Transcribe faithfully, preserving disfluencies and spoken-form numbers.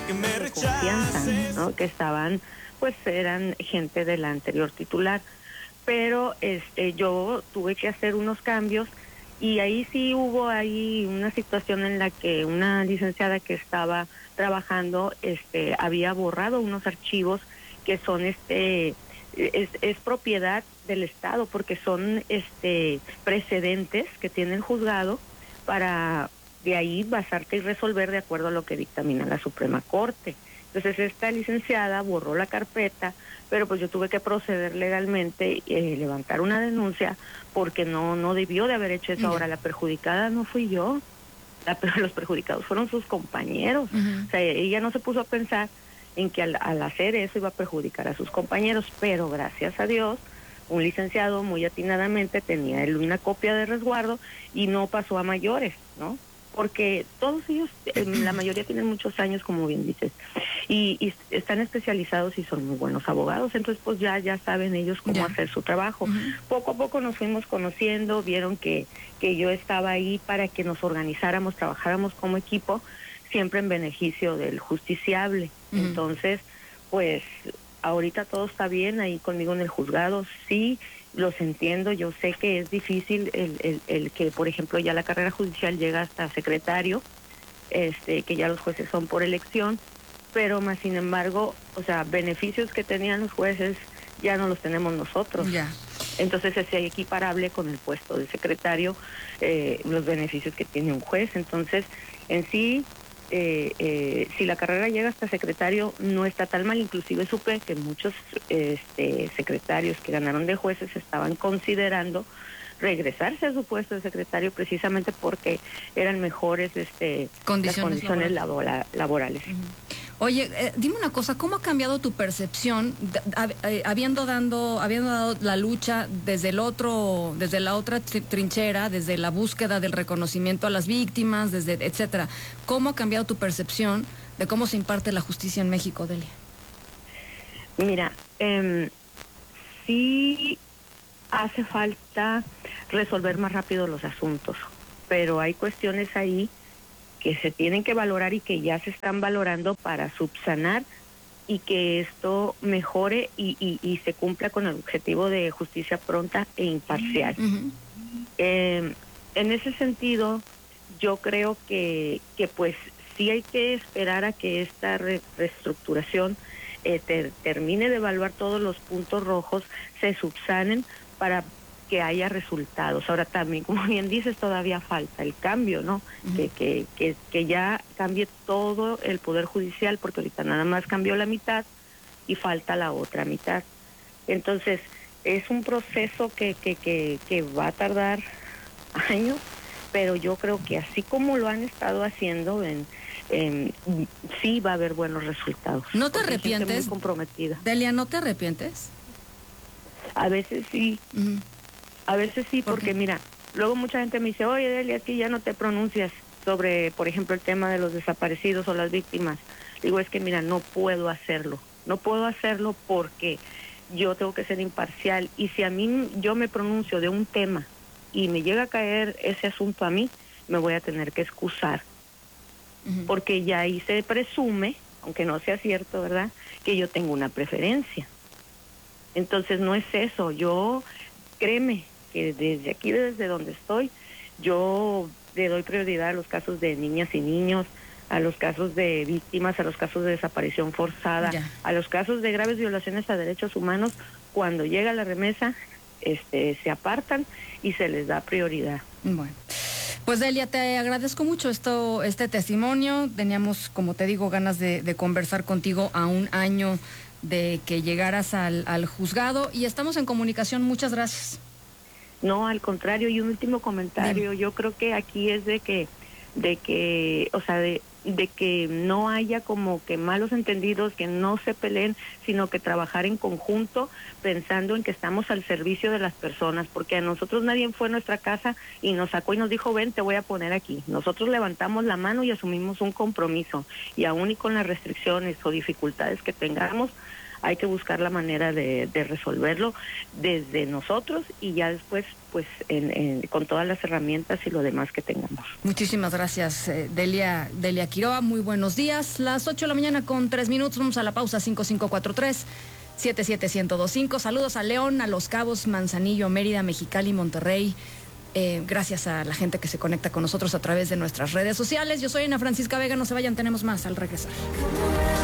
de confianza, ¿no? Que estaban, pues eran gente de la anterior titular. Pero este, yo tuve que hacer unos cambios y ahí sí hubo ahí una situación en la que una licenciada que estaba trabajando este, había borrado unos archivos que son este es, es propiedad del Estado, porque son este precedentes que tiene el juzgado para de ahí basarte y resolver de acuerdo a lo que dictamina la Suprema Corte. Entonces esta licenciada borró la carpeta, pero pues yo tuve que proceder legalmente, eh, levantar una denuncia, porque no no debió de haber hecho eso. Ahora, la perjudicada no fui yo, la, los perjudicados fueron sus compañeros. Uh-huh. O sea, ella no se puso a pensar en que al, al hacer eso iba a perjudicar a sus compañeros, pero gracias a Dios, un licenciado muy atinadamente tenía él una copia de resguardo y no pasó a mayores, ¿no? Porque todos ellos, eh, la mayoría tienen muchos años, como bien dices, y, y están especializados y son muy buenos abogados, entonces pues ya ya saben ellos cómo ya. hacer su trabajo. Uh-huh. Poco a poco nos fuimos conociendo, vieron que, que yo estaba ahí para que nos organizáramos, trabajáramos como equipo, siempre en beneficio del justiciable. Uh-huh. Entonces, pues ahorita todo está bien ahí conmigo en el juzgado, sí. Los entiendo, yo sé que es difícil el, el, el que, por ejemplo, ya la carrera judicial llega hasta secretario, este, que ya los jueces son por elección, pero más sin embargo, o sea, beneficios que tenían los jueces ya no los tenemos nosotros. Ya. Entonces es equiparable con el puesto de secretario, eh, los beneficios que tiene un juez. Entonces, en sí, Eh, eh, si la carrera llega hasta secretario no está tan mal. Inclusive supe que muchos este, secretarios que ganaron de jueces estaban considerando regresarse a su puesto de secretario precisamente porque eran mejores este, condiciones las condiciones laborales. laborales. Uh-huh. Oye, eh, dime una cosa, ¿cómo ha cambiado tu percepción de, eh, habiendo dando habiendo dado la lucha desde el otro, desde la otra trinchera, desde la búsqueda del reconocimiento a las víctimas, desde etcétera? ¿Cómo ha cambiado tu percepción de cómo se imparte la justicia en México, Delia? Mira, eh, sí hace falta resolver más rápido los asuntos, pero hay cuestiones ahí que se tienen que valorar y que ya se están valorando para subsanar y que esto mejore y, y, y se cumpla con el objetivo de justicia pronta e imparcial. Uh-huh. Eh, en ese sentido, yo creo que, que pues sí hay que esperar a que esta re- reestructuración eh, ter- termine de evaluar todos los puntos rojos, se subsanen para que haya resultados. Ahora también, como bien dices, todavía falta el cambio, ¿no? Uh-huh. Que, que, que, que ya cambie todo el Poder Judicial, porque ahorita nada más cambió la mitad y falta la otra mitad. Entonces, es un proceso que, que, que, que va a tardar años, pero yo creo que así como lo han estado haciendo, en, en sí va a haber buenos resultados. ¿No te arrepientes? Muy comprometida. Delia, ¿no te arrepientes? A veces sí. Uh-huh. A veces sí, ¿Por porque qué? mira, luego mucha gente me dice, oye, Delia, es que ya no te pronuncias sobre, por ejemplo, el tema de los desaparecidos o las víctimas. Digo, es que mira, no puedo hacerlo. No puedo hacerlo porque yo tengo que ser imparcial. Y si a mí yo me pronuncio de un tema y me llega a caer ese asunto a mí, me voy a tener que excusar. Uh-huh. Porque ya ahí se presume, aunque no sea cierto, ¿verdad?, que yo tengo una preferencia. Entonces no es eso. Yo, créeme, que desde aquí, desde donde estoy, yo le doy prioridad a los casos de niñas y niños, a los casos de víctimas, a los casos de desaparición forzada, ya. a los casos de graves violaciones a derechos humanos. Cuando llega la remesa, este, se apartan y se les da prioridad. Bueno, pues Delia, te agradezco mucho esto, este testimonio. Teníamos, como te digo, ganas de, de conversar contigo a un año de que llegaras al, al juzgado y estamos en comunicación. Muchas gracias. No, al contrario, y un último comentario. Dime. Yo creo que aquí es de que, de que, o sea, de, de que no haya como que malos entendidos, que no se peleen, sino que trabajar en conjunto, pensando en que estamos al servicio de las personas, porque a nosotros nadie fue a nuestra casa y nos sacó y nos dijo, ven, te voy a poner aquí. Nosotros levantamos la mano y asumimos un compromiso, y aún y con las restricciones o dificultades que tengamos, hay que buscar la manera de, de resolverlo desde nosotros y ya después pues en, en, con todas las herramientas y lo demás que tengamos. Muchísimas gracias, eh, Delia, Delia Quiroga, muy buenos días. Las ocho de la mañana con tres minutos, vamos a la pausa. Cinco cinco cuatro tres siete siete uno cero dos cinco. Saludos a León, a Los Cabos, Manzanillo, Mérida, Mexicali, Monterrey. Eh, gracias a la gente que se conecta con nosotros a través de nuestras redes sociales. Yo soy Ana Francisca Vega, no se vayan, tenemos más al regresar.